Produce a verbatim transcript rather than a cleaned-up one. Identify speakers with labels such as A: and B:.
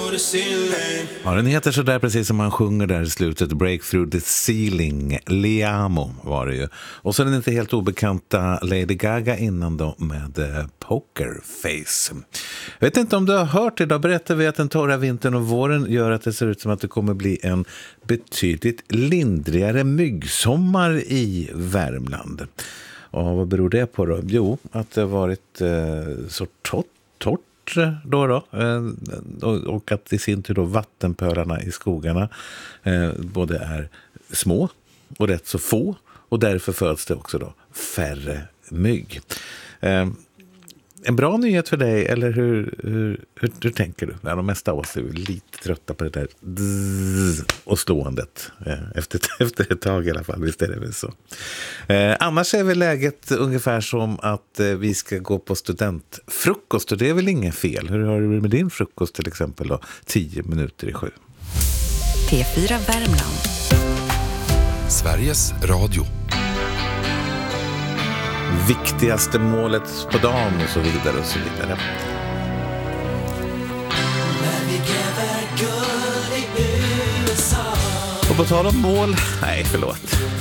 A: Ja, den heter så där precis som man sjunger där i slutet. Break through the ceiling. Liamo var det ju. Och så den inte helt obekanta Lady Gaga innan då med eh, Poker Face. Jag vet inte om du har hört, idag berättar vi att den torra vintern och våren gör att det ser ut som att det kommer bli en betydligt lindrigare myggsommar i Värmland. Och vad beror det på då? Jo, att det har varit eh, så torrt, torrt då då, och att i sin tur då vattenpölarna i skogarna både är små och rätt så få, och därför föds det också då färre mygg. En bra nyhet för dig, eller hur, hur, hur, hur tänker du? Ja, de mesta av oss är lite trötta på det där och ståendet efter, efter ett tag i alla fall, visst är det väl så. Eh, annars är väl läget ungefär som att eh, vi ska gå på studentfrukost, och det är väl inget fel. Hur har du med din frukost till exempel då? Tio minuter i sju.
B: P fyra Värmland.
C: Sveriges Radio.
A: Viktigaste målet på dagen och så vidare och så vidare. Och på tal om mål, nej förlåt,